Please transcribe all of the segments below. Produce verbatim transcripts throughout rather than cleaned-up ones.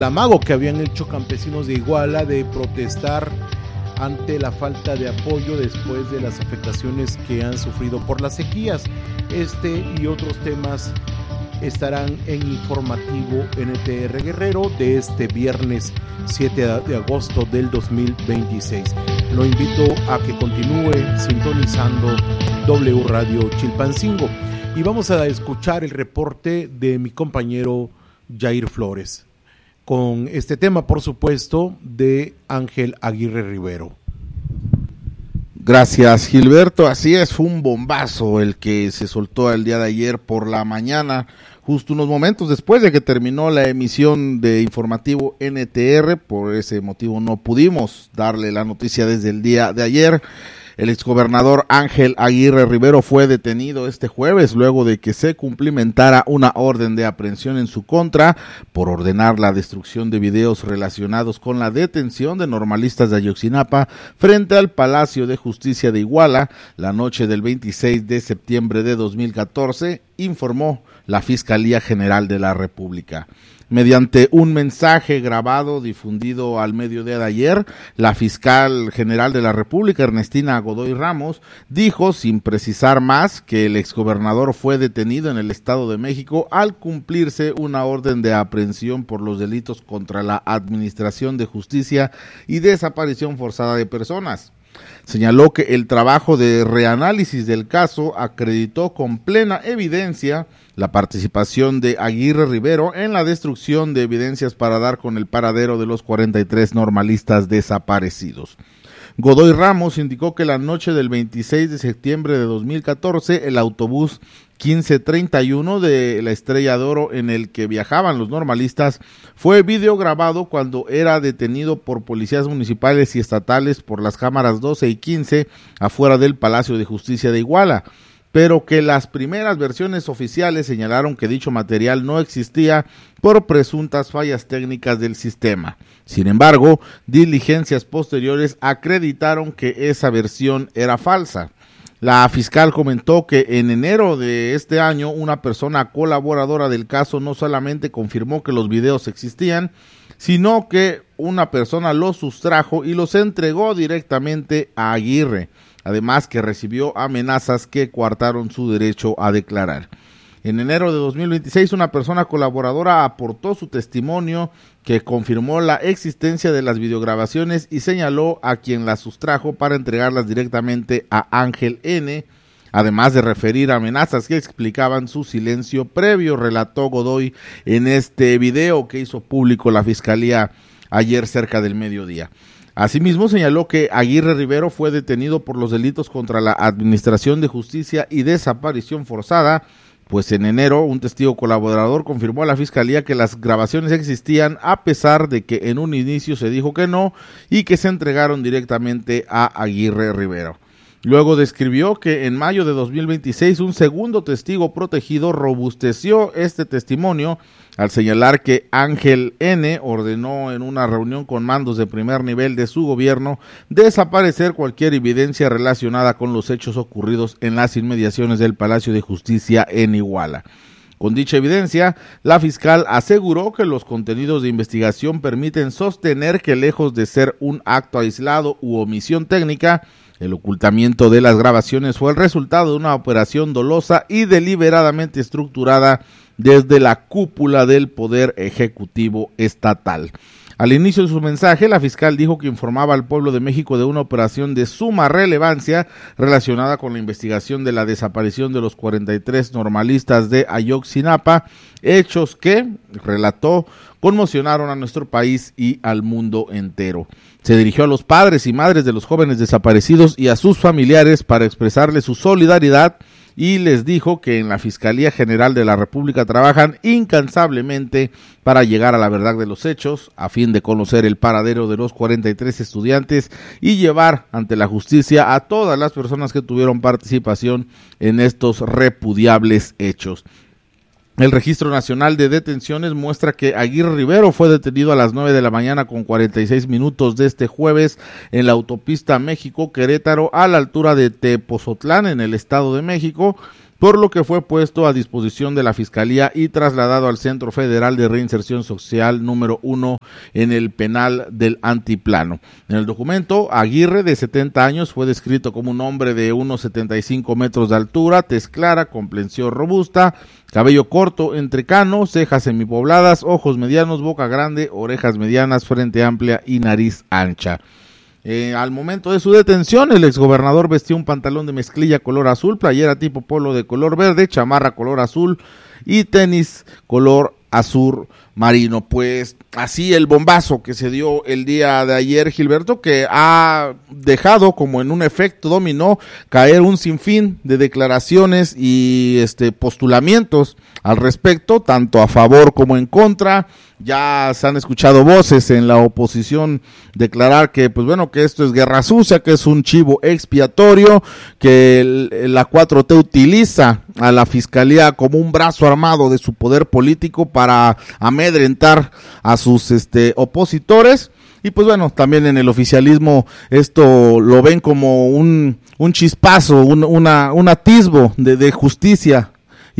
amago que habían hecho campesinos de Iguala de protestar ante la falta de apoyo después de las afectaciones que han sufrido por las sequías. Este y otros temas estarán en Informativo N T R Guerrero de este viernes siete de agosto del dos mil veintiséis. Lo invito a que continúe sintonizando W Radio Chilpancingo y vamos a escuchar el reporte de mi compañero Jair Flores con este tema, por supuesto, de Ángel Aguirre Rivero. Gracias, Gilberto. Así es, fue un bombazo el que se soltó el día de ayer por la mañana, justo unos momentos después de que terminó la emisión de Informativo N T R. Por ese motivo no pudimos darle la noticia desde el día de ayer. El exgobernador Ángel Aguirre Rivero fue detenido este jueves luego de que se cumplimentara una orden de aprehensión en su contra por ordenar la destrucción de videos relacionados con la detención de normalistas de Ayotzinapa frente al Palacio de Justicia de Iguala la noche del veintiséis de septiembre de dos mil catorce, informó la Fiscalía General de la República. Mediante un mensaje grabado difundido al mediodía de ayer, la fiscal general de la República, Ernestina Godoy Ramos, dijo, sin precisar más, que el exgobernador fue detenido en el Estado de México al cumplirse una orden de aprehensión por los delitos contra la administración de justicia y desaparición forzada de personas. Señaló que el trabajo de reanálisis del caso acreditó con plena evidencia la participación de Aguirre Rivero en la destrucción de evidencias para dar con el paradero de los cuarenta y tres normalistas desaparecidos. Godoy Ramos indicó que la noche del veintiséis de septiembre de dos mil catorce, el autobús quince treinta y uno de la Estrella de Oro en el que viajaban los normalistas fue videograbado cuando era detenido por policías municipales y estatales por las cámaras doce y quince afuera del Palacio de Justicia de Iguala, pero que las primeras versiones oficiales señalaron que dicho material no existía por presuntas fallas técnicas del sistema. Sin embargo, diligencias posteriores acreditaron que esa versión era falsa. La fiscal comentó que en enero de este año una persona colaboradora del caso no solamente confirmó que los videos existían, sino que una persona los sustrajo y los entregó directamente a Aguirre, además que recibió amenazas que coartaron su derecho a declarar. En enero de dos mil veintiséis, una persona colaboradora aportó su testimonio que confirmó la existencia de las videograbaciones y señaló a quien las sustrajo para entregarlas directamente a Ángel N., además de referir amenazas que explicaban su silencio previo, relató Godoy en este video que hizo público la Fiscalía ayer cerca del mediodía. Asimismo, señaló que Aguirre Rivero fue detenido por los delitos contra la administración de justicia y desaparición forzada, pues en enero un testigo colaborador confirmó a la Fiscalía que las grabaciones existían a pesar de que en un inicio se dijo que no y que se entregaron directamente a Aguirre Rivero. Luego describió que en mayo de dos mil veintiséis un segundo testigo protegido robusteció este testimonio al señalar que Ángel N. ordenó en una reunión con mandos de primer nivel de su gobierno desaparecer cualquier evidencia relacionada con los hechos ocurridos en las inmediaciones del Palacio de Justicia en Iguala. Con dicha evidencia, la fiscal aseguró que los contenidos de investigación permiten sostener que lejos de ser un acto aislado u omisión técnica, el ocultamiento de las grabaciones fue el resultado de una operación dolosa y deliberadamente estructurada desde la cúpula del Poder Ejecutivo Estatal. Al inicio de su mensaje, la fiscal dijo que informaba al pueblo de México de una operación de suma relevancia relacionada con la investigación de la desaparición de los cuarenta y tres normalistas de Ayotzinapa, hechos que, relató, conmocionaron a nuestro país y al mundo entero. Se dirigió a los padres y madres de los jóvenes desaparecidos y a sus familiares para expresarles su solidaridad y les dijo que en la Fiscalía General de la República trabajan incansablemente para llegar a la verdad de los hechos, a fin de conocer el paradero de los cuarenta y tres estudiantes y llevar ante la justicia a todas las personas que tuvieron participación en estos repudiables hechos. El Registro Nacional de Detenciones muestra que Aguirre Rivero fue detenido a las nueve de la mañana con cuarenta y seis minutos de este jueves en la autopista México-Querétaro a la altura de Tepozotlán en el Estado de México, por lo que fue puesto a disposición de la Fiscalía y trasladado al Centro Federal de Reinserción Social número uno en el penal del Antiplano. En el documento, Aguirre, de setenta años, fue descrito como un hombre de unos setenta y cinco metros de altura, tez clara, complexión robusta, cabello corto, entrecano, cejas semipobladas, ojos medianos, boca grande, orejas medianas, frente amplia y nariz ancha. Eh, al momento de su detención, el exgobernador vestía un pantalón de mezclilla color azul, playera tipo polo de color verde, chamarra color azul y tenis color azul marino. Pues así el bombazo que se dio el día de ayer, Gilberto, que ha dejado como en un efecto dominó caer un sinfín de declaraciones y este postulamientos al respecto, tanto a favor como en contra. Ya se han escuchado voces en la oposición declarar que, pues bueno, que esto es guerra sucia, que es un chivo expiatorio, que el, la cuatro T utiliza a la Fiscalía como un brazo armado de su poder político para amedrentar a sus este opositores. Y pues bueno, también en el oficialismo esto lo ven como un, un chispazo, un, una, un atisbo de, de justicia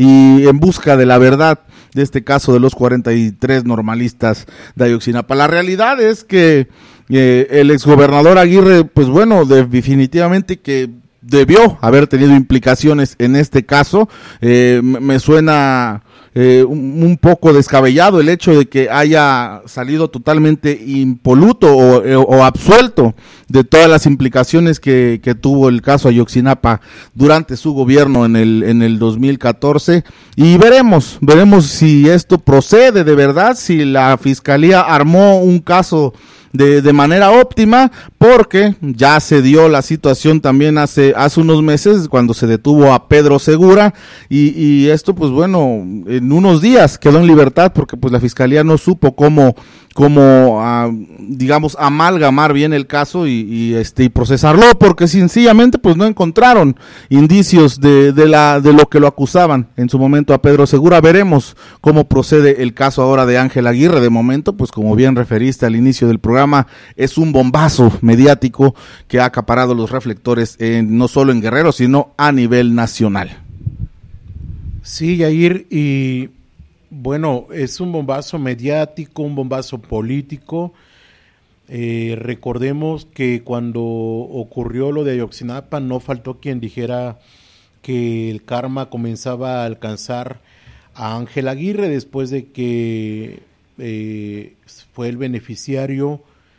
y en busca de la verdad de este caso de los cuarenta y tres normalistas de Ayotzinapa. La realidad es que eh, el exgobernador Aguirre, pues bueno, definitivamente que debió haber tenido implicaciones en este caso. Eh, me suena eh, un, un poco descabellado el hecho de que haya salido totalmente impoluto o, o absuelto de todas las implicaciones que, que tuvo el caso Ayotzinapa durante su gobierno en el en el dos mil catorce, y veremos, veremos si esto procede de verdad, si la Fiscalía armó un caso De, de manera óptima, porque ya se dio la situación también hace hace unos meses cuando se detuvo a Pedro Segura y, y esto pues bueno, en unos días quedó en libertad porque pues la Fiscalía no supo cómo cómo uh, digamos amalgamar bien el caso y, y este y procesarlo, porque sencillamente pues no encontraron indicios de, de la de lo que lo acusaban en su momento a Pedro Segura. Veremos cómo procede el caso ahora de Ángel Aguirre. De momento, pues como bien referiste al inicio del programa, es un bombazo mediático que ha acaparado los reflectores en, no solo en Guerrero, sino a nivel nacional. Sí, Yair, y bueno, es un bombazo mediático, un bombazo político. Eh, recordemos que cuando ocurrió lo de Ayotzinapa no faltó quien dijera que el karma comenzaba a alcanzar a Ángel Aguirre después de que eh, fue el beneficiario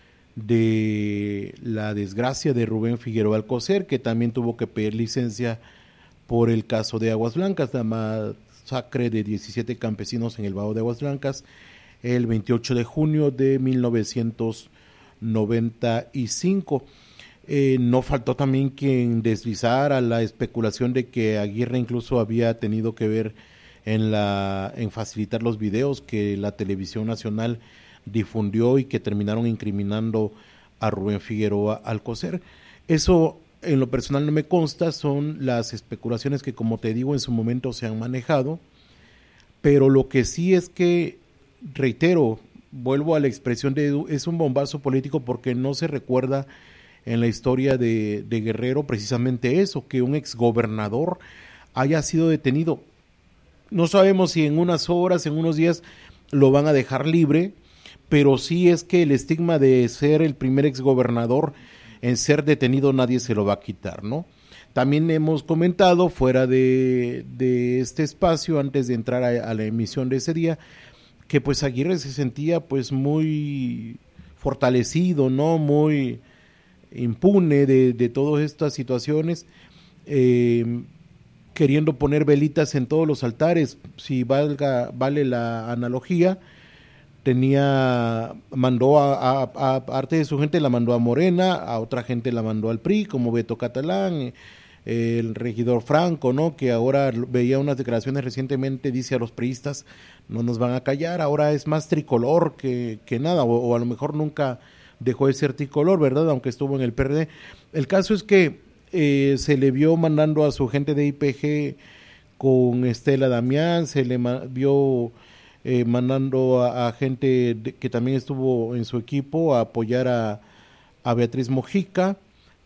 de la desgracia de Rubén Figueroa Alcocer, que también tuvo que pedir licencia por el caso de Aguas Blancas, la masacre de diecisiete campesinos en el Bajo de Aguas Blancas, el veintiocho de junio de mil novecientos noventa y cinco. Eh, no faltó también quien deslizara la especulación de que Aguirre incluso había tenido que ver en la en facilitar los videos que la televisión nacional difundió y que terminaron incriminando a Rubén Figueroa Alcocer. Eso en lo personal no me consta, son las especulaciones que, como te digo, en su momento se han manejado, pero lo que sí es que, reitero, vuelvo a la expresión de Edu, es un bombazo político porque no se recuerda en la historia de, de Guerrero precisamente eso, que un exgobernador haya sido detenido. No sabemos si en unas horas, en unos días lo van a dejar libre, pero sí es que el estigma de ser el primer exgobernador en ser detenido nadie se lo va a quitar, ¿no? También hemos comentado fuera de, de este espacio, antes de entrar a, a la emisión de ese día, que pues Aguirre se sentía pues muy fortalecido, ¿no? Muy impune de, de todas estas situaciones, eh, queriendo poner velitas en todos los altares, si valga, vale la analogía. Tenía, mandó a, a, a parte de su gente, la mandó a Morena, a otra gente la mandó al P R I, como Beto Catalán, eh, el regidor Franco, ¿no? Que ahora veía unas declaraciones recientemente, dice a los priistas, no nos van a callar, ahora es más tricolor que, que nada, o, o a lo mejor nunca dejó de ser tricolor, ¿verdad? Aunque estuvo en el P R D. El caso es que eh, se le vio mandando a su gente de I P G con Estela Damián, se le ma- vio... Eh, mandando a, a gente de, que también estuvo en su equipo a apoyar a, a Beatriz Mojica,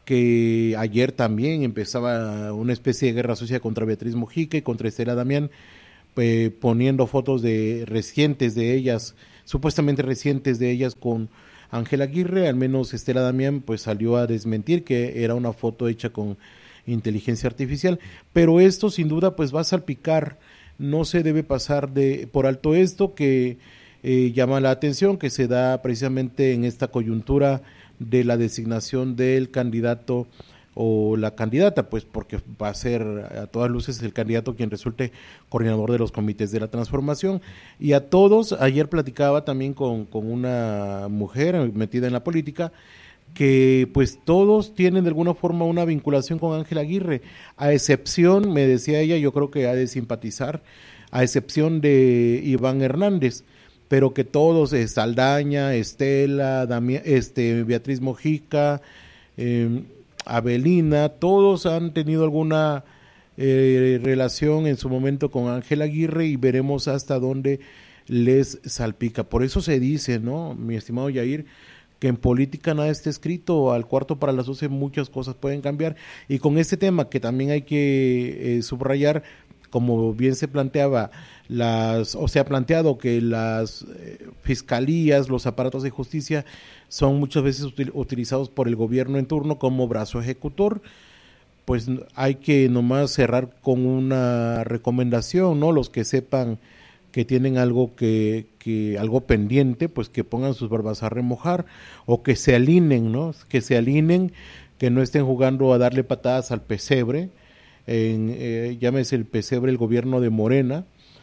que ayer también empezaba una especie de guerra sucia contra Beatriz Mujica y contra Estela Damián, eh, poniendo fotos de recientes de ellas, supuestamente recientes de ellas con Ángel Aguirre. Al menos Estela Damián pues salió a desmentir que era una foto hecha con inteligencia artificial, pero esto sin duda pues va a salpicar, no se debe pasar de por alto esto que eh, llama la atención, que se da precisamente en esta coyuntura de la designación del candidato o la candidata, pues porque va a ser a todas luces el candidato quien resulte coordinador de los comités de la transformación. Y a todos, ayer platicaba también con, con una mujer metida en la política, que pues todos tienen de alguna forma una vinculación con Ángel Aguirre, a excepción, me decía ella, yo creo que ha de simpatizar, a excepción de Iván Hernández, pero que todos, eh, Saldaña, Estela, Damián, este, Beatriz Mujica, eh, Avelina, todos han tenido alguna eh, relación en su momento con Ángel Aguirre y veremos hasta dónde les salpica. Por eso se dice, ¿no, mi estimado Yair, que en política nada está escrito, al cuarto para las doce muchas cosas pueden cambiar, y con este tema que también hay que eh, subrayar, como bien se planteaba, las, o se ha planteado que las eh, fiscalías, los aparatos de justicia son muchas veces util, utilizados por el gobierno en turno como brazo ejecutor, pues hay que nomás cerrar con una recomendación, ¿no? Los que sepan que tienen algo que, que algo pendiente, pues que pongan sus barbas a remojar, o que se alineen, ¿no? Que se alineen, que no estén jugando a darle patadas al pesebre, en, eh, llámese el pesebre el gobierno de Morena,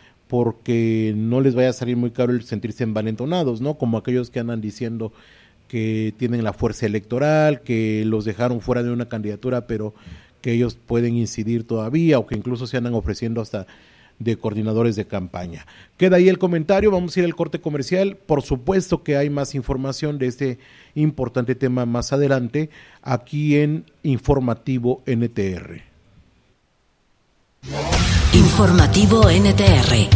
porque no les vaya a salir muy caro el sentirse envalentonados, ¿no? Como aquellos que andan diciendo que tienen la fuerza electoral, que los dejaron fuera de una candidatura, pero que ellos pueden incidir todavía, o que incluso se andan ofreciendo hasta de coordinadores de campaña. Queda ahí el comentario, vamos a ir al corte comercial. Por supuesto que hay más información de este importante tema más adelante, aquí en Informativo N T R. Informativo N T R.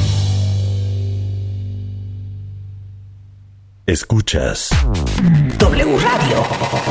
Escuchas W Radio.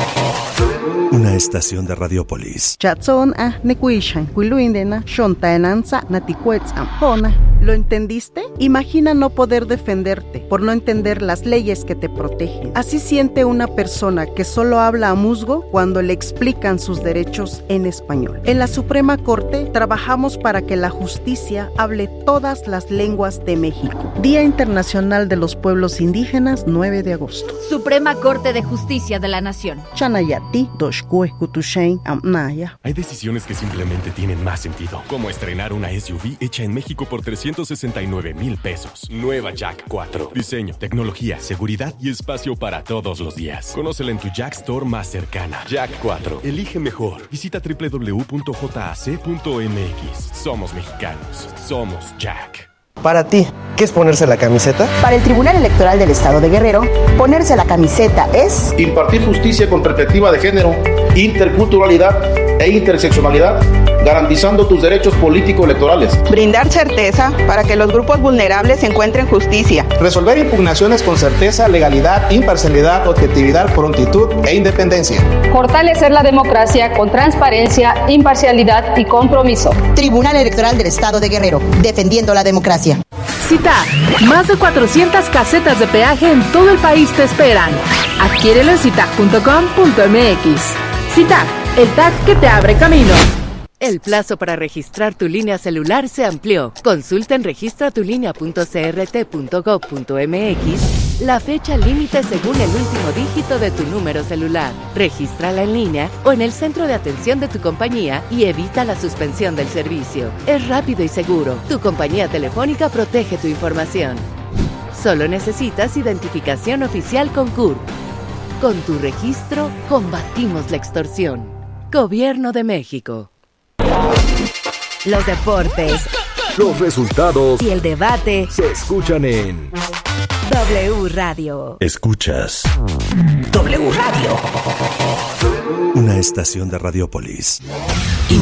Una estación de Radiopolis. Chatson a nekuishan, kuiluindena, shontaenanza, naticuetzam, ¿Lo entendiste? Imagina no poder defenderte por no entender las leyes que te protegen. Así siente una persona que solo habla a musgo cuando le explican sus derechos en español. En la Suprema Corte trabajamos para que la justicia hable todas las lenguas de México. Día Internacional de los Pueblos Indígenas, nueve de agosto. Suprema Corte de Justicia de la Nación. Chanayati, Doshkue, Kutushain, Amnaya. Hay decisiones que simplemente tienen más sentido, como estrenar una S U V hecha en México por trescientos sesenta y nueve mil pesos. Nueva Jack cuatro. Diseño, tecnología, seguridad y espacio para todos los días. Conócela en tu Jack Store más cercana. Jack cuatro. Elige mejor. Visita doble u doble u doble u punto j a c punto m x. Somos mexicanos. Somos Jack. Para ti, ¿qué es ponerse la camiseta? Para el Tribunal Electoral del Estado de Guerrero, ponerse la camiseta es impartir justicia con perspectiva de género, interculturalidad e interseccionalidad, garantizando tus derechos político-electorales. Brindar certeza para que los grupos vulnerables encuentren justicia. Resolver impugnaciones con certeza, legalidad, imparcialidad, objetividad, prontitud e independencia. Fortalecer la democracia con transparencia, imparcialidad y compromiso. Tribunal Electoral del Estado de Guerrero, defendiendo la democracia. Cita, más de cuatrocientas casetas de peaje en todo el país te esperan. Adquiérelo en citac punto com punto m x. Citac, el T A C que te abre camino. El plazo para registrar tu línea celular se amplió. Consulta en registra tu línea punto c r t punto gov punto m x la fecha límite según el último dígito de tu número celular. Regístrala en línea o en el centro de atención de tu compañía y evita la suspensión del servicio. Es rápido y seguro. Tu compañía telefónica protege tu información. Solo necesitas identificación oficial con C U R P. Con tu registro, combatimos la extorsión. Gobierno de México. Los deportes, los resultados y el debate se escuchan en W Radio. Escuchas W Radio. Una estación de Radiopolis.